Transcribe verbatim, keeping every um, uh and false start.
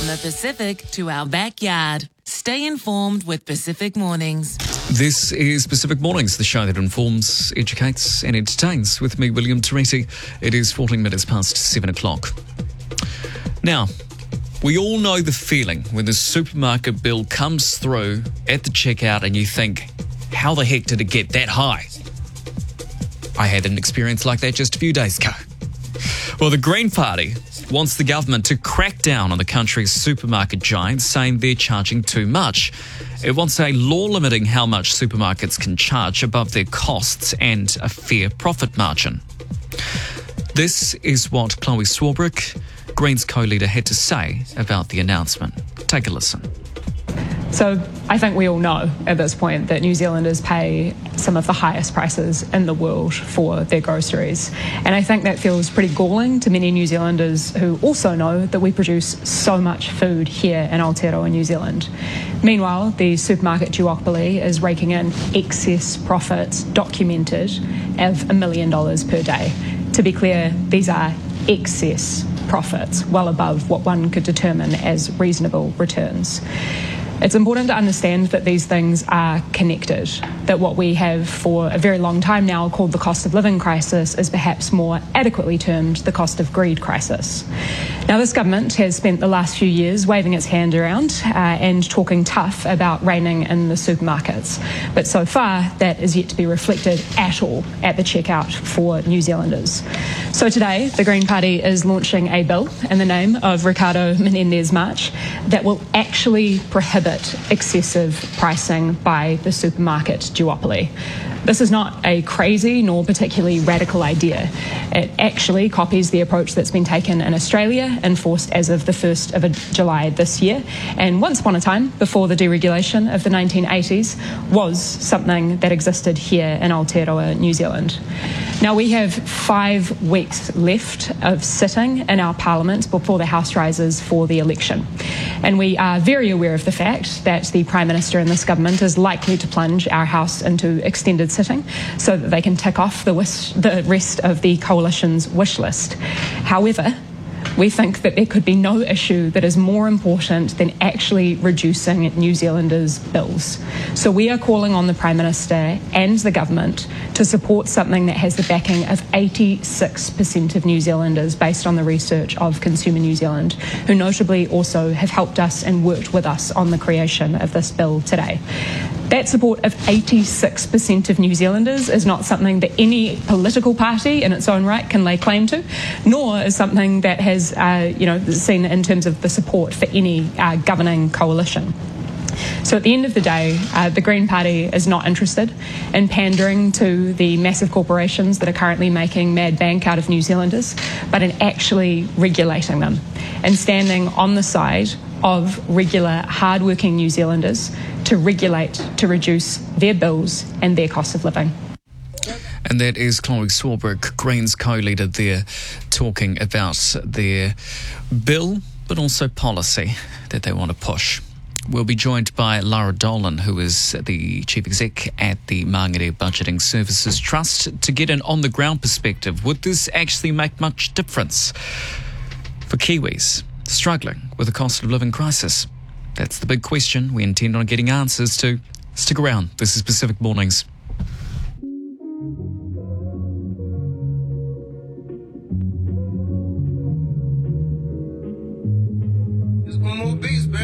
the Pacific to our backyard. Stay informed with Pacific Mornings. This is Pacific Mornings, the show that informs, educates and entertains. With me, William Torretti. It is fourteen minutes past seven o'clock. Now, we all know the feeling when the supermarket bill comes through at the checkout and you think, how the heck did it get that high? I had an experience like that just a few days ago. Well, the Green Party wants the government to crack down on the country's supermarket giants, saying they're charging too much. It wants a law limiting how much supermarkets can charge above their costs and a fair profit margin. This is what Chloe Swarbrick, Greens co-leader, had to say about the announcement. Take a listen. So I think we all know at this point that New Zealanders pay some of the highest prices in the world for their groceries. And I think that feels pretty galling to many New Zealanders who also know that we produce so much food here in Aotearoa, New Zealand. Meanwhile, the supermarket duopoly is raking in excess profits documented of a million dollars per day. To be clear, these are excess profits, well above what one could determine as reasonable returns. It's important to understand that these things are connected, that what we have for a very long time now called the cost of living crisis is perhaps more adequately termed the cost of greed crisis. Now, this government has spent the last few years waving its hand around uh, and talking tough about reining in the supermarkets. But so far, that is yet to be reflected at all at the checkout for New Zealanders. So today, the Green Party is launching a bill in the name of Ricardo Menendez March that will actually prohibit excessive pricing by the supermarket duopoly. This is not a crazy nor particularly radical idea. It actually copies the approach that's been taken in Australia, enforced as of the first of July this year, and once upon a time, before the deregulation of the nineteen eighties, was something that existed here in Aotearoa, New Zealand. Now, we have five weeks left of sitting in our parliament before the House rises for the election. And we are very aware of the fact that the Prime Minister and this government is likely to plunge our House into extended sitting so that they can tick off the, wish, the rest of the coalition's wish list. However, we think that there could be no issue that is more important than actually reducing New Zealanders' bills. So we are calling on the Prime Minister and the government to support something that has the backing of eighty-six percent of New Zealanders based on the research of Consumer New Zealand, who notably also have helped us and worked with us on the creation of this bill today. That support of eighty-six percent of New Zealanders is not something that any political party in its own right can lay claim to, nor is something that has, uh, you know, seen in terms of the support for any uh, governing coalition. So at the end of the day, uh, the Green Party is not interested in pandering to the massive corporations that are currently making mad bank out of New Zealanders, but in actually regulating them and standing on the side of regular, hard-working New Zealanders to regulate, to reduce their bills and their cost of living. And that is Chloe Swarbrick, Greens co-leader there, talking about their bill, but also policy that they want to push. We'll be joined by Lara Dolan, who is the Chief Exec at the Mangere Budgeting Services Trust, to get an on-the-ground perspective. Would this actually make much difference for Kiwis struggling with the cost of living crisis? That's the big question we intend on getting answers to. Stick around. This is Pacific Mornings. There's one more beast, baby.